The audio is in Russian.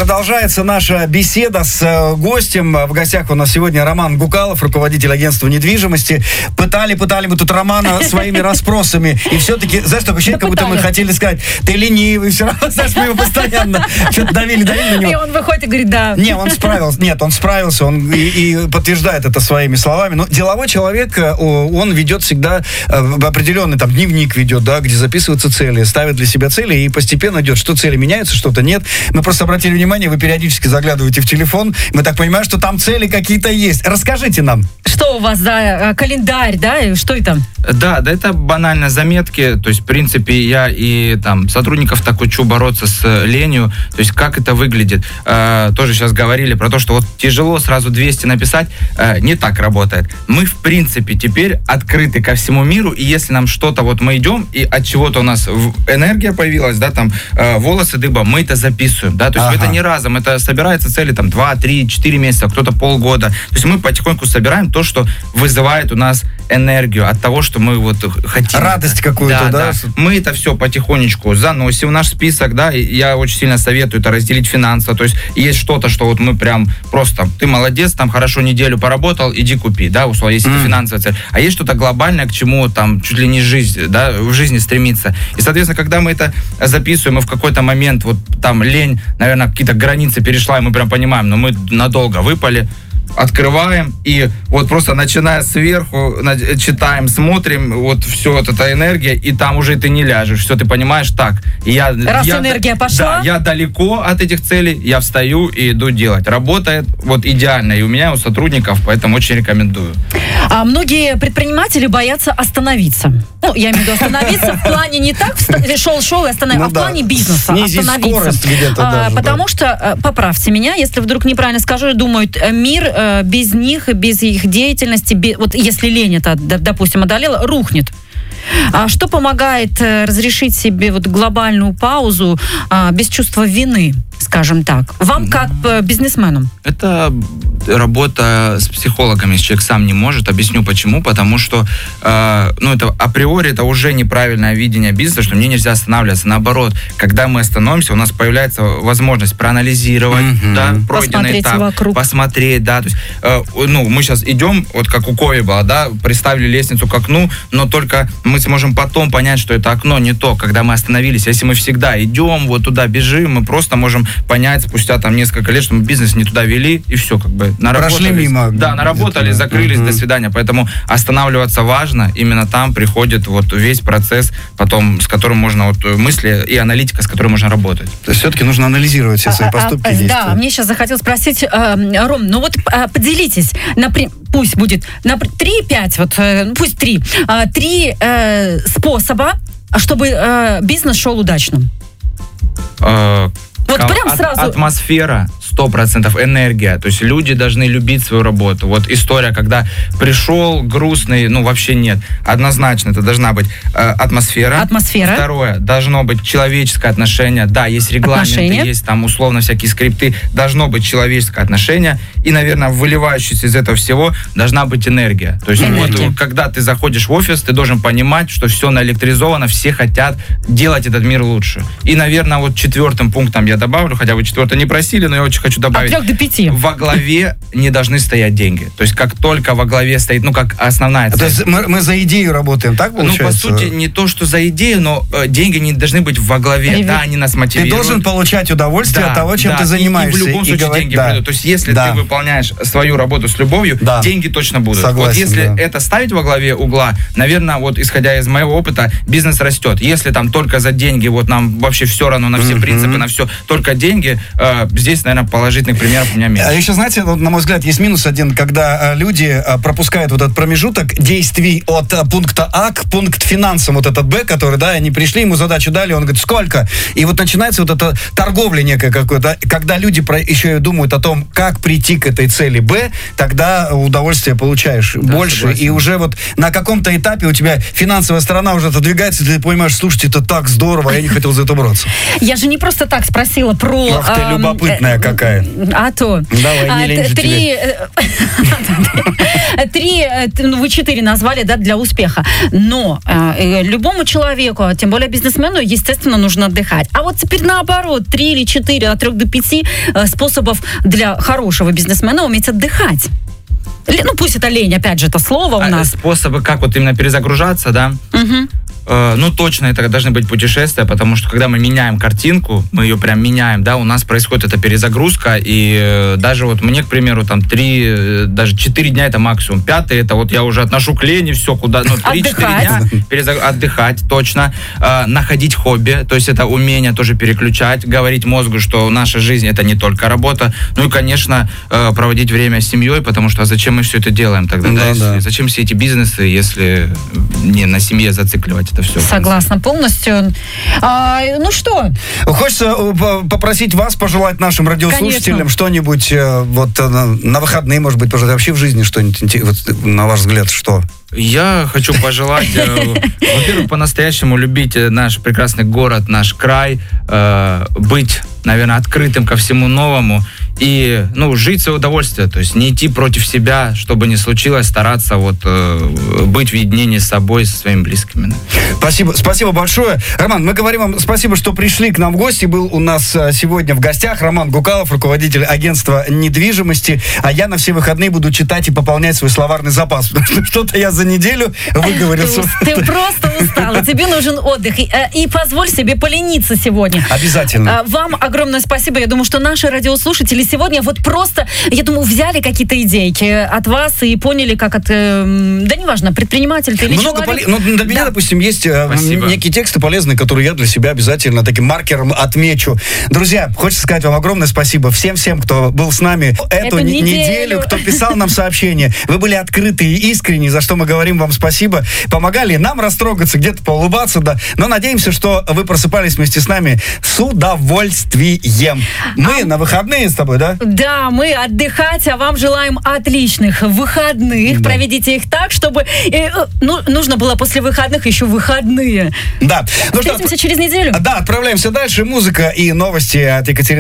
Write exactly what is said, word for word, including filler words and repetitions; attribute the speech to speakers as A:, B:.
A: Продолжается наша беседа с гостем. В гостях у нас сегодня Роман Гукалов, руководитель агентства недвижимости. Пытали, пытали мы тут Романа своими расспросами. И все-таки, знаешь, такое ощущение, как будто мы хотели сказать, ты ленивый, все равно, знаешь, мы его постоянно что-то давили, давили на него.
B: И он выходит и говорит, да.
A: Не, он справился. Нет, он справился, он и, и подтверждает это своими словами. Но деловой человек, он ведет всегда определенный там дневник ведет, да, где записываются цели, ставит для себя цели и постепенно идет, что цели меняются, что-то нет. Мы просто обратили внимание, вы периодически заглядываете в телефон, мы так понимаем, что там цели какие-то есть. Расскажите нам.
B: Что у вас за календарь, да, что это?
C: Да, да, это банально заметки, то есть, в принципе, я и там сотрудников так учу бороться с ленью, то есть, как это выглядит. Э, тоже сейчас говорили про то, что вот тяжело сразу двести написать, э, не так работает. Мы, в принципе, теперь открыты ко всему миру, и если нам что-то, вот мы идем, и от чего-то у нас энергия появилась, да, там, э, волосы дыба, мы это записываем, да, то есть, ага. это не разом, это собирается цели, там, два, три, четыре месяца, кто-то полгода, то есть, мы потихоньку собираем то, что вызывает у нас энергию от того, что мы вот хотим.
A: Радость какую-то, да?
C: да? да. Мы это все потихонечку заносим в наш список, да, и я очень сильно советую это разделить финансово, то есть есть что-то, что вот мы прям просто, ты молодец, там хорошо неделю поработал, иди купи, да, условно, если mm. это финансовая цель. А есть что-то глобальное, к чему там чуть ли не жизнь, да, в жизни стремиться. И, соответственно, когда мы это записываем, и в какой-то момент вот там лень, наверное, какие-то границы перешла, и мы прям понимаем, но мы надолго выпали, открываем, и вот просто начиная сверху, читаем, смотрим, вот все, вот эта энергия, и там уже ты не ляжешь, все, ты понимаешь, так, я...
B: Раз
C: я,
B: энергия пошла...
C: Да, я далеко от этих целей, я встаю и иду делать. Работает вот идеально, и у меня, и у сотрудников, поэтому очень рекомендую.
B: А многие предприниматели боятся остановиться. Ну, я имею в виду остановиться в плане не так, шел-шел и остановился, ну, а в да. плане бизнеса
A: снизить
B: остановиться.
A: Скорость где-то
B: а,
A: даже,
B: потому
A: да.
B: что, поправьте меня, если вдруг неправильно скажу, думают, мир без них, без их деятельности, без, вот если лень это, допустим, одолела, рухнет. А что помогает разрешить себе вот глобальную паузу а, без чувства вины, скажем так? Вам как бизнесмену?
C: Это работа с психологом, если человек сам не может. Объясню почему. Потому что, э, ну, это априори это уже неправильное видение бизнеса, что мне нельзя останавливаться. Наоборот, когда мы остановимся, у нас появляется возможность проанализировать, mm-hmm. да, пройденный этап,
B: вокруг.
C: посмотреть, да, то есть, э, ну, мы сейчас идем, вот как у Кови было, да, приставили лестницу к окну, но только мы сможем потом понять, что это окно не то, когда мы остановились. Если мы всегда идем, вот туда бежим, мы просто можем понять спустя там несколько лет, что мы бизнес не туда вели, и все, как бы
A: прошли мимо.
C: Да, наработали, закрылись, uh-huh. до свидания. Поэтому останавливаться важно. Именно там приходит вот весь процесс, потом, с которым можно вот мысли и аналитика, с которой можно работать.
A: То есть все-таки нужно анализировать все свои поступки,
B: а,
A: действия.
B: Да, мне сейчас захотелось спросить, э, Ром, ну вот э, поделитесь, например, пусть будет три-пять, вот э, пусть три, э, три э, способа, чтобы э, бизнес шел удачно.
C: Э,
B: Вот
C: а,
B: прям сразу...
C: Атмосфера, сто процентов энергия. То есть люди должны любить свою работу. Вот история, когда пришел грустный, ну вообще нет. Однозначно это должна быть э, атмосфера.
B: Атмосфера.
C: Второе, должно быть человеческое отношение. Да, есть регламенты, отношения. Есть там условно всякие скрипты. Должно быть человеческое отношение. И, наверное, выливающаяся из этого всего должна быть энергия. То есть энергия. Вот, когда ты заходишь в офис, ты должен понимать, что все наэлектризовано, все хотят делать этот мир лучше. И, наверное, вот четвертым пунктом я добавлю, хотя вы четвертое не просили, но я очень хочу добавить.
B: От трех до пяти.
C: Во главе не должны стоять деньги. То есть как только во главе стоит, ну как основная цель.
A: То есть мы, мы за идею работаем, так получается?
C: Ну, по сути, не то, что за идею, но э, деньги не должны быть во главе. Привет. Да, они нас мотивируют.
A: Ты должен получать удовольствие
C: да,
A: от того, чем
C: да,
A: ты занимаешься.
C: И, и в любом и случае говорить, деньги да. придут. То есть если да. ты выполняешь свою работу с любовью, да. деньги точно будут.
A: Согласен,
C: вот если
A: да.
C: это ставить во главе угла, наверное, вот исходя из моего опыта, бизнес растет. Если там только за деньги, вот нам вообще все равно на все mm-hmm. принципы, на все, только деньги, э, здесь, наверное, положительных примеров у меня меньше.
A: А еще, знаете, вот, на мой взгляд, есть минус один, когда э, люди э, пропускают вот этот промежуток действий от э, пункта А к пункту финансам, вот этот Б, который, да, они пришли, ему задачу дали, он говорит, сколько? И вот начинается вот эта торговля некая какая-то, когда люди про, еще и думают о том, как прийти к этой цели Б, тогда удовольствие получаешь да, больше, согласен. И уже вот на каком-то этапе у тебя финансовая сторона уже отодвигается, и ты понимаешь, слушайте, это так здорово, я не хотел за это браться.
B: Я же не просто так спросила про...
A: Ах ты любопытная какая.
B: А то.
A: Давай, не лень же
B: три, три, э, ну, вы четыре назвали, да, для успеха. Но э, любому человеку, а тем более бизнесмену, естественно, нужно отдыхать. А вот теперь наоборот, три или четыре, от трех до пяти э, способов для хорошего бизнесмена уметь отдыхать. Ну, пусть это лень, опять же, это слово у
C: А,
B: нас.
C: Способы, как вот именно перезагружаться, да?
B: Угу.
C: Э, ну, точно, это должны быть путешествия, потому что, когда мы меняем картинку, мы ее прям меняем, да, у нас происходит эта перезагрузка, и э, даже вот мне, к примеру, там, три, э, даже четыре дня это максимум, пятый, это вот я уже отношу к лени, все, куда, ну, три-четыре дня перезаг... отдыхать, точно, э, находить хобби, то есть это умение тоже переключать, говорить мозгу, что наша жизнь это не только работа, ну и, конечно, э, проводить время с семьей, потому что а зачем мы все это делаем тогда, да,
A: да,
C: если,
A: да.
C: зачем все эти бизнесы, если не на семье зацикливать это все.
B: Согласна полностью. А, ну что?
A: Хочется э, попросить вас пожелать нашим радиослушателям
B: Конечно.
A: что-нибудь э, вот э, на, на выходные, может быть, пожелать вообще в жизни что-нибудь, инте- вот, на ваш взгляд, что?
C: Я хочу пожелать, э, во-первых, по-настоящему любить э, наш прекрасный город, наш край, э, быть, наверное, открытым ко всему новому и, ну, жить в свое удовольствие, то есть не идти против себя, что бы ни случилось, стараться вот э, быть в единении с собой, со своими близкими.
A: Спасибо, спасибо большое. Роман, мы говорим вам спасибо, что пришли к нам в гости. Был у нас э, сегодня в гостях Роман Гукалов, руководитель агентства недвижимости. А я на все выходные буду читать и пополнять свой словарный запас, потому что что-то я за неделю выговорился.
B: Ты, ты просто устала, тебе нужен отдых. И, э, и позволь себе полениться сегодня.
A: Обязательно.
B: А, Вам огромное спасибо. Я думаю, что наши радиослушатели сегодня вот просто, я думаю, взяли какие-то идейки от вас и поняли, как от, э, да неважно, предприниматель ты или
A: Много
B: человек.
A: поле... ну, для меня,
B: Да.
A: допустим, есть э,
C: Спасибо.
A: некие тексты полезные, которые я для себя обязательно таким маркером отмечу. Друзья, хочется сказать вам огромное спасибо всем-всем, кто был с нами эту
B: Эту
A: не-
B: неделю.
A: неделю, кто писал нам сообщения. Вы были открыты и искренни, за что мы говорим вам спасибо. Помогали нам растрогаться, где-то поулыбаться, да. Но надеемся, что вы просыпались вместе с нами с удовольствием. Мы на выходные с тобой, да?
B: Да, мы отдыхать, а вам желаем отличных выходных.
A: Да.
B: Проведите их так, чтобы э, э, ну, нужно было после выходных еще выходные.
A: Да. Ну что,
B: Встретимся через неделю.
A: да, отправляемся дальше. Музыка и новости от Екатерины